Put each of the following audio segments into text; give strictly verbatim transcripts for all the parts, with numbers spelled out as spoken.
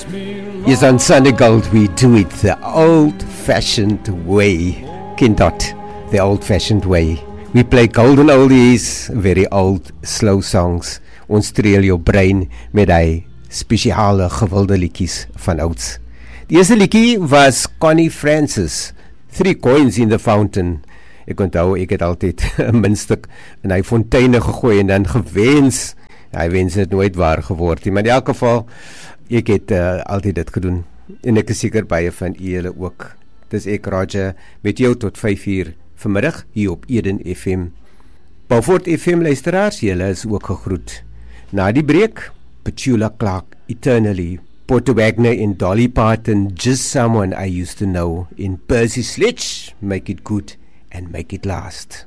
Yes, on Sunday Gold we do it the old-fashioned way. Kindot, the old-fashioned way. We play golden oldies, very old, slow songs. Ons streel jou brein met die spesiale gewilde liedjies van ouds. Die eerste liedjie was Connie Francis, Three Coins in the Fountain. Ek onthou, ek het altyd 'n muntstuk in hy fonteine gegooi en dan gewens. Hy wens het nooit waar geword nie, maar in elk geval, ek het uh, altyd dit gedoen. En ek is seker baie van julle ook. Dis ek, Roger, met jou tot vyf uur vanmiddag hier op Eden F M. Beaufort F M luisteraars, julle is ook gegroet. Na die breek, Petula Clark, Eternally, Porter Wagner en Dolly Parton, Just Someone I Used to Know, in Percy Sledge, Make It Good and Make It Last.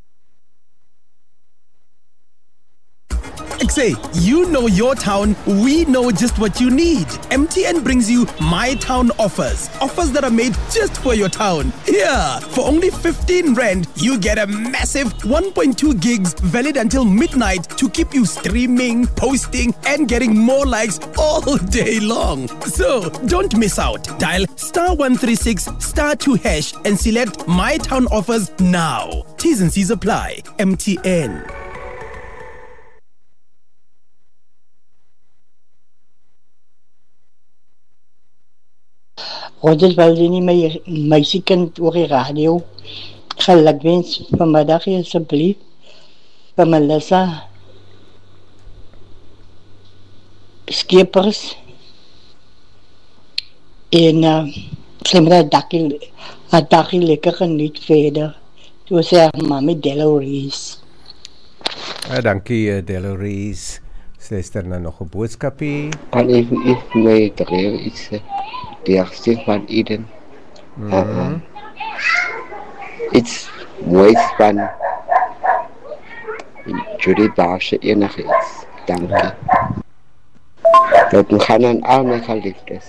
X A, you know your town, we know just what you need. M T N brings you My Town offers. Offers that are made just for your town. Here, for only fifteen rand, you get a massive one point two gigs valid until midnight to keep you streaming, posting, and getting more likes all day long. So, don't miss out. Dial star one three six star two hash and select My Town offers now. T's and C's apply. M T N. Roger wilde nie my meisiekind oor die radio gelukwens vanmiddag asseblief vir Melissa Skeepers en uh, sy moet haar dakkie, haar dakkie lekker geniet verder. Toe sê haar mami Delores. Ja, dankie uh, Delores. Luister nou nog 'n boodskapie. Kan ek ek my dreig iets die eerste van Eden. Mm -hmm. uh, it's mooi van Judy Baasje enige iets. Dankie. Dat we gaan aan al my geliefdes.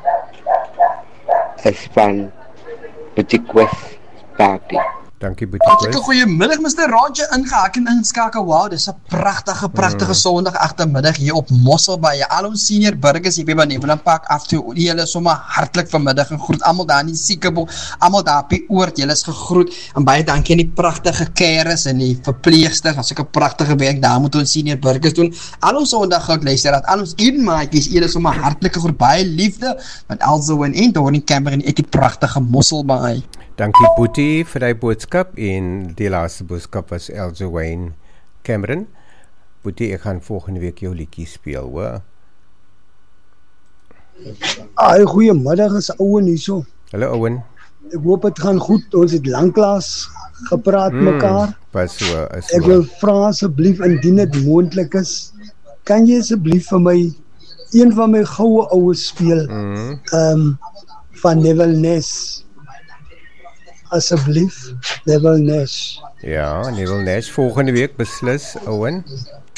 Is van Boutique West Party. Dankie Boutique West. Goeiemiddag Mister Roger, ingehaak en inskakel. Wow, dis 'n pragtige, pragtige mm. Sondag agtermiddag hier op Mosselbaai. Al ons senior burgers hier by Beneveland Park af toe. Julle is sommer hartlik vanmiddag en groet almal daar in die Siekebol, almal daar op die oord. Julle is gegroet en baie dankie aan die pragtige carers en die verpleegsters. As ek 'n pragtige werk daar moet ons senior burgers doen. Al ons Sondag gaan luister dat al ons eenmaatjies, julle is sommer hartlike groet, baie liefde met also en en door in Cameron ek die pragtige Mosselbaai. Dankie Boetie vir die boodskap en die laaste boodskap was Elsa Wayne Cameron. Boetie, ek gaan volgende week jou liedjie speel, hoor. Ai, goeiemiddag is Owen hierso. Hallo Owen. Ek hoop het gaan goed, ons het lanklaas gepraat mm, mekaar. Pas so, is Ek wil vra asseblief, indien dit moontlik is, kan jy asseblief vir my een van my goue oues speel, mm. um, van Neville Ness. Asseblief, Neville Nash. Ja, Neville Nash, volgende week beslis, Owen.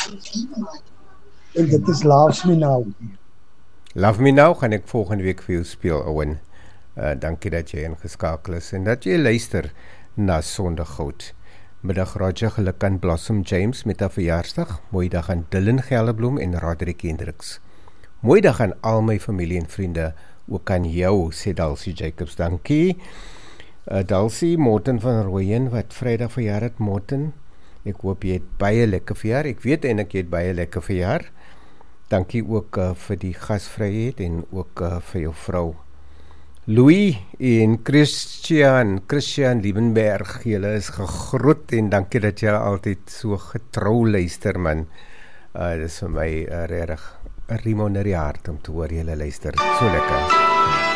En dit is Love Me Now. Love Me Now gaan ek volgende week vir jou speel, Owen. Uh, dankie dat jy ingeskakel is en dat jy luister na Sondag Goud. Middag Roger, geluk aan Blossom James met haar verjaarsdag. Mooi dag aan Dylan Gellebloem en Roderick Hendricks. Mooi dag aan al my familie en vriende, ook aan jou, sê Dalsie Jacobs, dankie. Uh, Dalsie, Morten van Rooyen, wat vrydag verjaar het, Morten, ek hoop jy het baie lekker verjaar, ek weet en ek het baie lekker verjaar, dankie ook uh, vir die gasvryheid en ook uh, vir jou vrou. Louis en Christian, Christian Liebenberg, julle is gegroet en dankie dat julle altyd so getrou luister, man. Uh, dit is vir my uh, regtig 'n riem onder die hart om te hoor julle luister, so lekker.